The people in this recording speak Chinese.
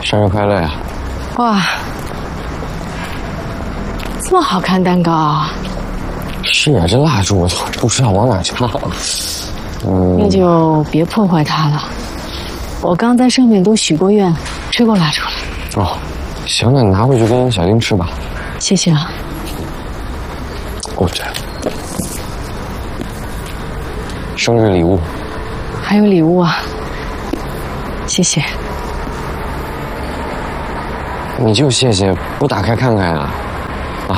生日快乐呀！ 哇，这么好看蛋糕啊！ 是啊，这蜡烛我都不知道往哪插了。 那就别破坏它了。我刚在上面都许过愿，吹过蜡烛了。 哦，行，那你拿回去跟小丁吃吧。 谢谢啊。 哦，这生日礼物。 还有礼物啊，谢谢。 你就谢谢，不打开看看呀？